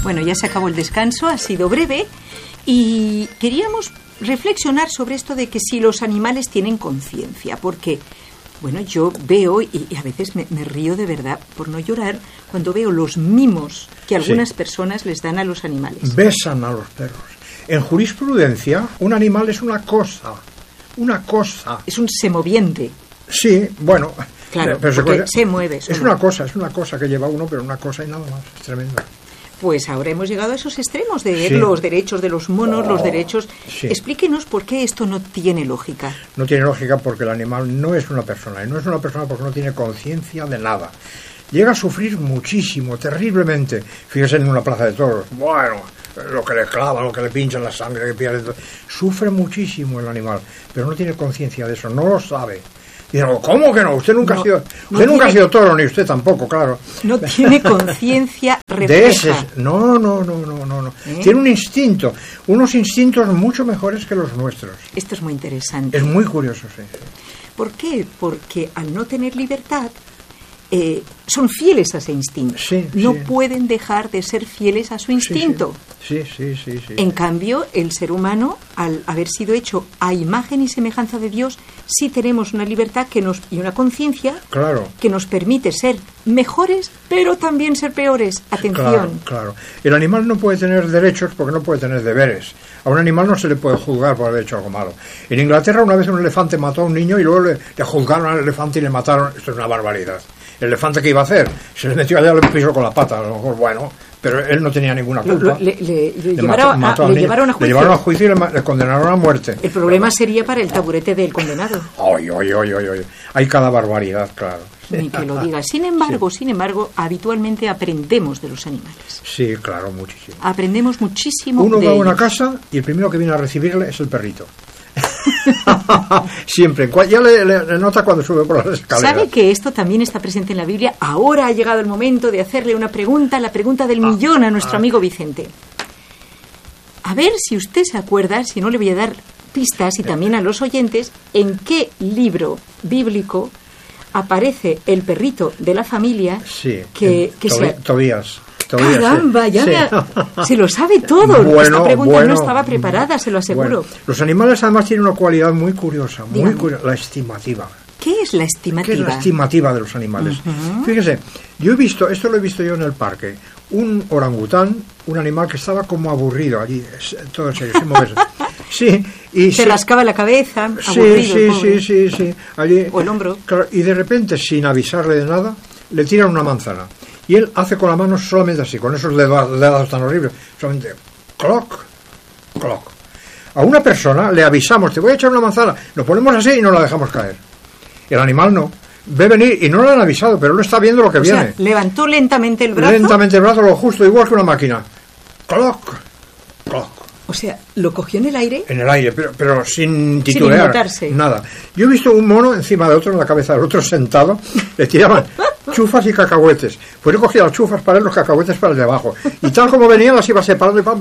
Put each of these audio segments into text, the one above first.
Bueno, ya se acabó el descanso, ha sido breve y queríamos reflexionar sobre esto de que si los animales tienen conciencia, porque, bueno, yo veo y a veces me río de verdad, por no llorar, cuando veo los mimos que algunas personas les dan a los animales. Besan a los perros. En jurisprudencia, un animal es una cosa. Es un semoviente. Sí, bueno. Claro, pero porque se mueve. Es una cosa que lleva uno, pero una cosa y nada más. Es tremendo. Pues ahora hemos llegado a esos extremos de ver los derechos de los monos, los derechos... Sí. Explíquenos por qué esto no tiene lógica. No tiene lógica porque el animal no es una persona. Y no es una persona porque no tiene conciencia de nada. Llega a sufrir muchísimo, terriblemente. Fíjese en una plaza de toros. Bueno, lo que le clava, lo que le pinchan la sangre, que pierde... Sufre muchísimo el animal, pero no tiene conciencia de eso, no lo sabe. Y digo, ¿cómo que no? Usted nunca ha sido toro, ni usted tampoco, claro. No tiene conciencia refleja. De ese, no. Tiene un instinto, unos instintos mucho mejores que los nuestros. Esto es muy interesante. Es muy curioso, sí. ¿Por qué? Porque al no tener libertad, son fieles a ese instinto. No pueden dejar de ser fieles a su instinto. Sí. En cambio, el ser humano, al haber sido hecho a imagen y semejanza de Dios, sí tenemos una libertad y una conciencia que nos permite ser mejores, pero también ser peores. Atención. Claro. El animal no puede tener derechos porque no puede tener deberes. A un animal no se le puede juzgar por haber hecho algo malo. En Inglaterra una vez un elefante mató a un niño y luego le juzgaron al elefante y le mataron. Esto es una barbaridad. El elefante, ¿qué iba a hacer? Se le metió allá al piso con la pata, a lo mejor, bueno, pero él no tenía ninguna culpa. Le llevaron a juicio. Le llevaron a juicio y le condenaron a muerte. El problema sería para el taburete del condenado. Ay. Hay cada barbaridad, claro. Ni que lo diga. Sin embargo, habitualmente aprendemos de los animales. Sí, claro, muchísimo. Aprendemos muchísimo Uno de va a una ellos. casa y el primero que viene a recibirle es el perrito. Siempre, ya le nota cuando sube por las escaleras. ¿Sabe que esto también está presente en la Biblia? Ahora ha llegado el momento de hacerle una pregunta, la pregunta del millón a nuestro amigo Vicente. A ver si usted se acuerda, si no le voy a dar pistas y también a los oyentes, en qué libro bíblico aparece el perrito de la familia Tobías. Caramba, se lo sabe todo. Esta pregunta no estaba preparada, se lo aseguro. Los animales además tienen una cualidad muy curiosa, la estimativa. ¿Qué es la estimativa? ¿Qué es la estimativa de los animales? Fíjese, esto lo he visto yo en el parque, un orangután, un animal que estaba como aburrido allí, todo en serio, sin moverse. Sí, y se rascaba la cabeza, aburrido. Sí, allí, o el hombro. Claro, y de repente, sin avisarle de nada, le tiran una manzana. Y él hace con la mano solamente así, con esos dedos tan horribles, solamente cloc. A una persona le avisamos, te voy a echar una manzana, nos ponemos así y no la dejamos caer. El animal no. Ve venir y no le han avisado, pero él está viendo lo que viene. Sea, levantó lentamente el brazo. Lo justo, igual que una máquina. Cloc. O sea, ¿lo cogió en el aire? En el aire, pero sin titubear. Sin inmutarse. Nada. Yo he visto un mono encima de otro, en la cabeza del otro sentado, le tiraban chufas y cacahuetes. Pues yo cogía las chufas para él, los cacahuetes para el de abajo. Y tal como venían, las iba separando y pam.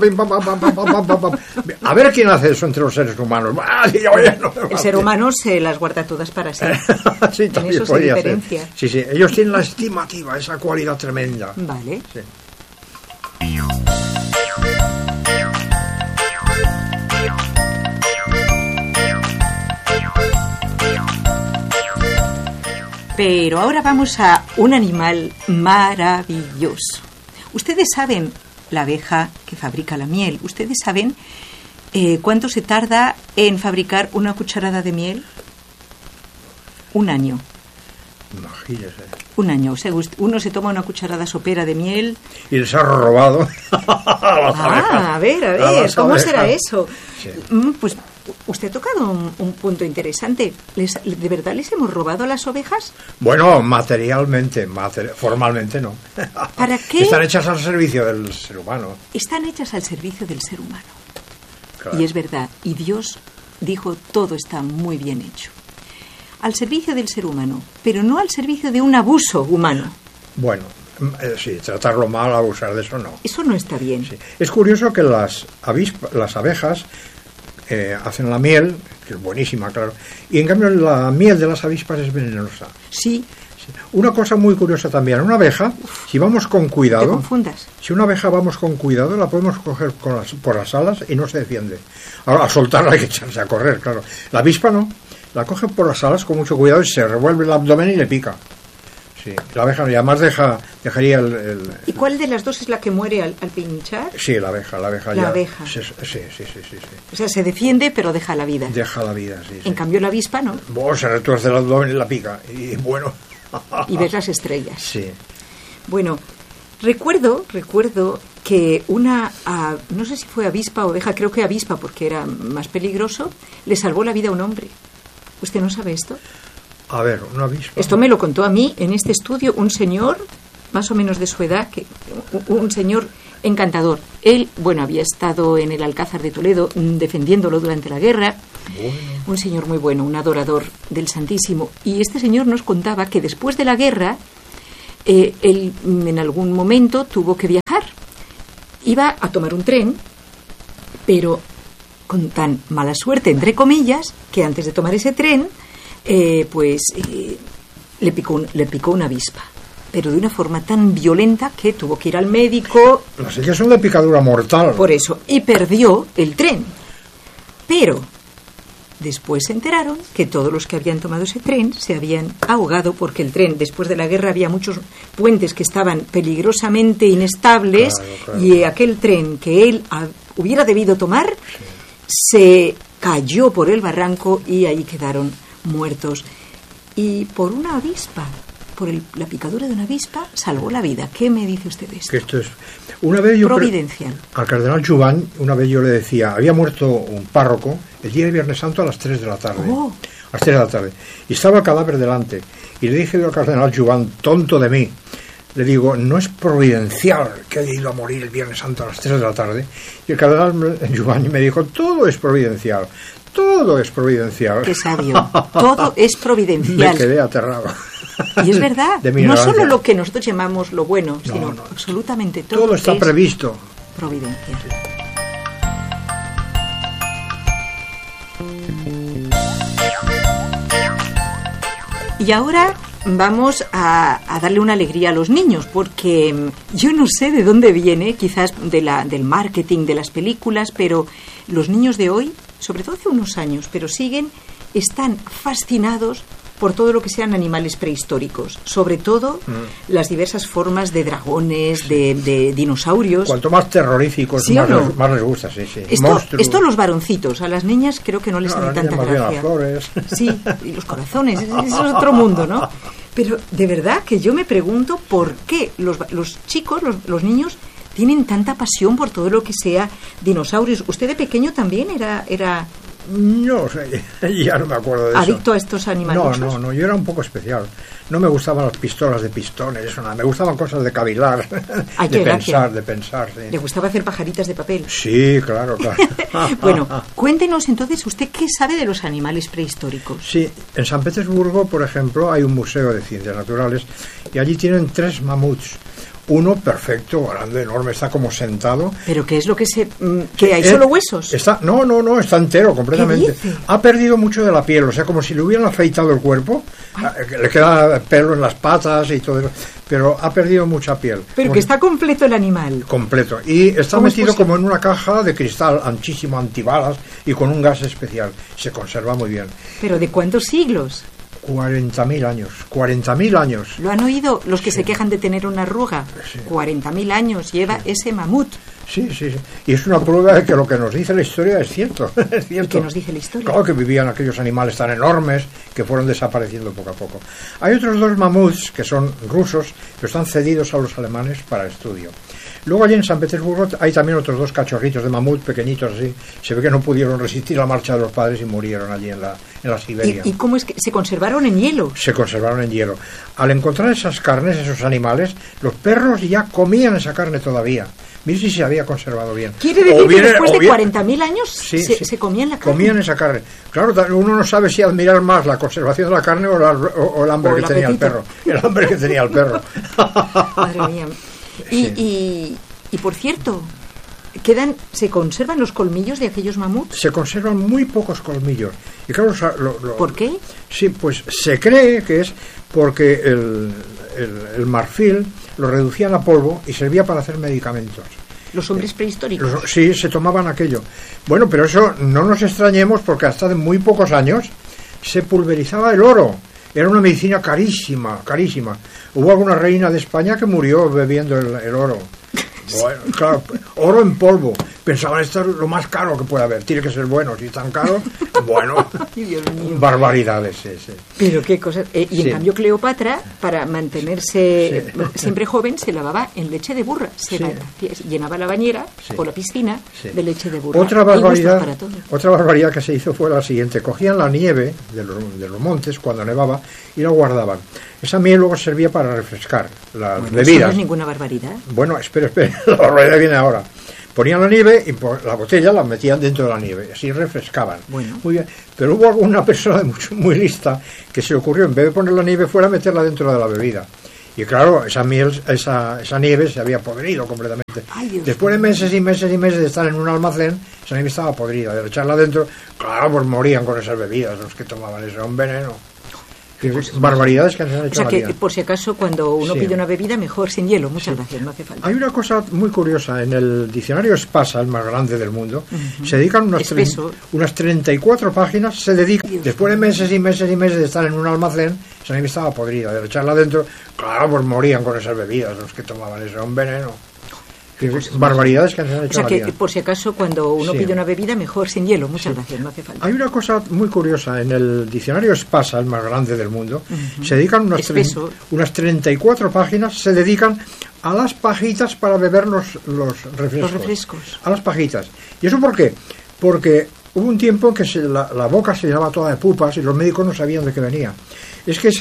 A ver quién hace eso entre los seres humanos. El ser humano se las guarda todas para sí. Sí, en eso se diferencia. Sí, ellos tienen la estimativa, esa cualidad tremenda. Vale. Sí. Pero ahora vamos a un animal maravilloso. Ustedes saben la abeja que fabrica la miel. ¿Ustedes saben cuánto se tarda en fabricar una cucharada de miel? 1 año. Imagínese. 1 año. O sea, uno se toma una cucharada sopera de miel. Y les ha robado. A ver, ¿cómo será eso? Sí. Pues usted ha tocado un punto interesante. ¿De verdad les hemos robado a las ovejas? Bueno, materialmente, formalmente no. ¿Para qué? Están hechas al servicio del ser humano. Están hechas al servicio del ser humano. Claro. Y es verdad. Y Dios dijo, todo está muy bien hecho. Al servicio del ser humano, pero no al servicio de un abuso humano. Bueno, sí, tratarlo mal, abusar de eso no. Eso no está bien. Sí. Es curioso que las abejas hacen la miel, que es buenísima, claro, y en cambio la miel de las avispas es venenosa. Sí. Una cosa muy curiosa también, una abeja, si vamos con Te cuidado, confundas. si una abeja vamos con cuidado, la podemos coger por las alas y no se defiende. Ahora, al soltarla hay que echarse a correr, claro. La avispa no, la coge por las alas con mucho cuidado y se revuelve el abdomen y le pica. Sí, la abeja no, y además dejaría ¿Y cuál de las dos es la que muere al pinchar? Sí, la abeja La ya. abeja. Sí. O sea, se defiende pero deja la vida. Deja la vida, sí. En cambio la avispa no. Se retuerce el abdomen y la pica. Y bueno. Y ves las estrellas. Sí. Bueno, recuerdo que no sé si fue avispa o abeja, creo que avispa porque era más peligroso, le salvó la vida a un hombre. ¿Usted no sabe esto? A ver, una avispa. Esto me lo contó a mí en este estudio un señor, más o menos de su edad, un señor encantador. Él, había estado en el Alcázar de Toledo defendiéndolo durante la guerra. Bueno. Un señor muy bueno, un adorador del Santísimo. Y este señor nos contaba que después de la guerra, él en algún momento tuvo que viajar. Iba a tomar un tren, pero con tan mala suerte, entre comillas, que antes de tomar ese tren, le picó una avispa, pero de una forma tan violenta que tuvo que ir al médico. Las ellas son de picadura mortal. Por eso, y perdió el tren. Pero después se enteraron que todos los que habían tomado ese tren se habían ahogado porque el tren, después de la guerra, había muchos puentes que estaban peligrosamente inestables. Claro. Y aquel tren que él hubiera debido tomar se cayó por el barranco y ahí quedaron muertos. Y por una avispa, la picadura de una avispa, salvó la vida. ¿Qué me dice usted de esto? Que esto es... Una vez providencial. Al cardenal Juvin, una vez yo le decía, había muerto un párroco el día de Viernes Santo a las 3 de la tarde. Oh. A las 3 de la tarde. Y estaba el cadáver delante. Y le dije al cardenal Juvin, tonto de mí, le digo, no es providencial que haya ido a morir el Viernes Santo a las 3 de la tarde. Y el cardenal Juvin me dijo, todo es providencial. Todo es providencial. Qué sabio. Todo es providencial. Me quedé aterrado. Y es verdad. No solo lo que nosotros llamamos lo bueno, sino absolutamente todo. Todo está previsto. Providencial. Y ahora vamos a darle una alegría a los niños, porque yo no sé de dónde viene, quizás del marketing de las películas, pero los niños de hoy, sobre todo hace unos años, pero están fascinados por todo lo que sean animales prehistóricos, sobre todo las diversas formas de dragones, de dinosaurios. Cuanto más terroríficos, ¿Sí más les gusta, sí. Esto los varoncitos, a las niñas creo que no les hace tanta gracia. Las flores. Sí, y los corazones, eso es otro mundo, ¿no? Pero de verdad que yo me pregunto por qué los chicos, los niños, tienen tanta pasión por todo lo que sea dinosaurios. ¿Usted de pequeño también era no sé, ya no me acuerdo de eso. ¿Adicto a estos animales? No, yo era un poco especial. No me gustaban las pistolas de pistones, eso nada. Me gustaban cosas de cavilar, de pensar. Sí. ¿Le gustaba hacer pajaritas de papel? Sí, claro. Bueno, cuéntenos entonces, ¿usted qué sabe de los animales prehistóricos? Sí, en San Petersburgo, por ejemplo, hay un museo de ciencias naturales y allí tienen 3 mamuts. Uno perfecto, grande, enorme, está como sentado. ¿Pero qué es lo que que hay solo huesos? No, está entero completamente. ¿Qué dice? Ha perdido mucho de la piel, o sea, como si le hubieran afeitado el cuerpo. Le queda pelo en las patas y todo eso, pero ha perdido mucha piel. Pero que está completo el animal. Completo. Y está metido como en una caja de cristal anchísimo, antibalas y con un gas especial. Se conserva muy bien. ¿Pero de cuántos siglos? 40.000 años. 40.000 años. ¿Lo han oído los que se quejan de tener una arruga? Sí. 40.000 años lleva ese mamut. Sí. Y es una prueba de que lo que nos dice la historia es cierto. Es cierto. ¿Qué nos dice la historia? Claro que vivían aquellos animales tan enormes que fueron desapareciendo poco a poco. Hay otros 2 mamuts que son rusos, pero están cedidos a los alemanes para estudio. Luego allí en San Petersburgo hay también otros 2 cachorritos de mamut pequeñitos así. Se ve que no pudieron resistir la marcha de los padres y murieron allí en la Siberia. ¿Y cómo es que se conservaron en hielo? Se conservaron en hielo. Al encontrar esas carnes, esos animales, los perros ya comían esa carne todavía. Mire si se había conservado bien. ¿Quiere decir que después de 40.000 años se comían la carne? Comían esa carne. Claro, uno no sabe si admirar más la conservación de la carne o el hambre que tenía el perro. El hambre que tenía el perro. Madre mía. Y por cierto, ¿Se conservan los colmillos de aquellos mamuts? Se conservan muy pocos colmillos. Y claro, ¿Por qué? Sí, pues se cree que es porque el marfil lo reducían a polvo y servía para hacer medicamentos. ¿Los hombres prehistóricos? Sí, se tomaban aquello. Bueno, pero eso no nos extrañemos porque hasta de muy pocos años se pulverizaba el oro. Era una medicina carísima, carísima. Hubo alguna reina de España que murió bebiendo el oro. Bueno, claro, oro en polvo. Pensaban, esto es lo más caro que puede haber. Tiene que ser bueno. Si es tan caro, bueno. Ay, Dios mío. Barbaridades, sí. Pero qué cosas. Y Sí. en cambio Cleopatra, para mantenerse siempre joven, se lavaba en leche de burra. Llenaba la bañera o la piscina de leche de burra. Otra barbaridad que se hizo fue la siguiente. Cogían la nieve de los montes cuando nevaba y la guardaban. Esa miel luego servía para refrescar las bebidas. Eso no es ninguna barbaridad. Bueno, espera, la barbaridad viene ahora. Ponían la nieve y la botella la metían dentro de la nieve, así refrescaban. Bueno. Muy bien. Pero hubo alguna persona muy lista que se le ocurrió, en vez de poner la nieve fuera, meterla dentro de la bebida. Y claro, esa nieve se había podrido completamente. Ay, después de meses y meses y meses de estar en un almacén, esa nieve estaba podrida. De echarla dentro, claro, pues morían con esas bebidas los que tomaban eso, era un veneno. Barbaridades que se han hecho. O sea que, por si acaso, cuando uno pide una bebida, mejor sin hielo. Muchas gracias, no hace falta. Hay una cosa muy curiosa. En el diccionario Espasa, el más grande del mundo, se dedican unas 34 páginas, se dedican, después de meses y meses y meses de estar en un almacén, esa nieve estaba podrida. De echarla dentro, claro, pues morían con esas bebidas los que tomaban eso, era un veneno. Barbaridades que se han hecho. O sea que, por si acaso, cuando uno pide una bebida, mejor sin hielo. Muchas gracias, no hace falta. Hay una cosa muy curiosa. En el diccionario Espasa, el más grande del mundo, se dedican unas 34 páginas, se dedican a las pajitas para beber los refrescos. Los refrescos. A las pajitas. ¿Y eso por qué? Porque hubo un tiempo en que la boca se llenaba toda de pupas y los médicos no sabían de qué venía. Es que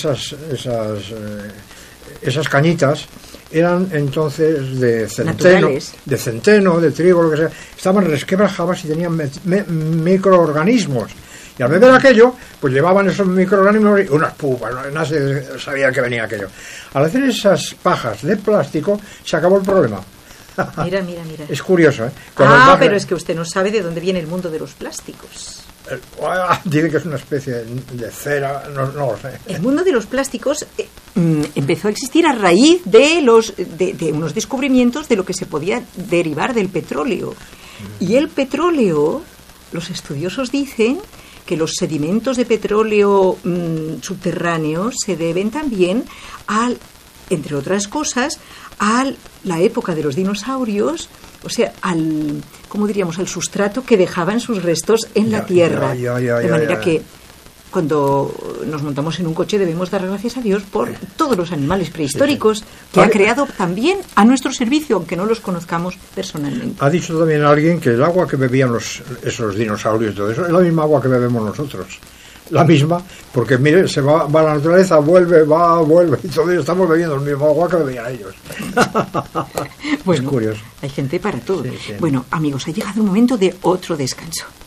esas cañitas eran entonces de centeno, de trigo, lo que sea, estaban resquebrajadas y tenían microorganismos. Y al beber aquello, pues llevaban esos microorganismos y unas pupas, nadie sabía que venía aquello. Al hacer esas pajas de plástico, se acabó el problema. Mira. Es curioso, ¿eh? Pero es que usted no sabe de dónde viene el mundo de los plásticos. Dice que es una especie de cera, no lo sé. El mundo de los plásticos empezó a existir a raíz de unos descubrimientos de lo que se podía derivar del petróleo. Y el petróleo, los estudiosos dicen que los sedimentos de petróleo subterráneos se deben también entre otras cosas, a la época de los dinosaurios, o sea, al sustrato que dejaban sus restos en la tierra. De manera que cuando nos montamos en un coche debemos dar gracias a Dios por todos los animales prehistóricos que ha creado también a nuestro servicio, aunque no los conozcamos personalmente. Ha dicho también alguien que el agua que bebían esos dinosaurios y todo eso es la misma agua que bebemos nosotros. La misma, porque mire, se va a la naturaleza, vuelve, y todavía estamos bebiendo el mismo agua que bebían ellos. Bueno, es curioso. Hay gente para todo. Sí. Bueno, amigos, ha llegado el momento de otro descanso.